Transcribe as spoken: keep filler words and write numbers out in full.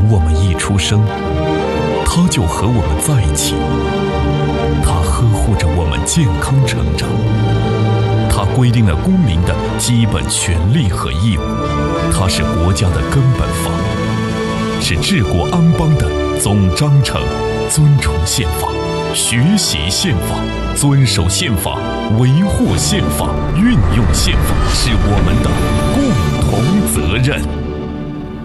我们一出生，他就和我们在一起，他呵护着我们健康成长，他规定了公民的基本权利和义务，他是国家的根本法，是治国安邦的总章程。尊崇宪法，学习宪法，遵守宪法，维护宪法，运用宪法，是我们的共同责任。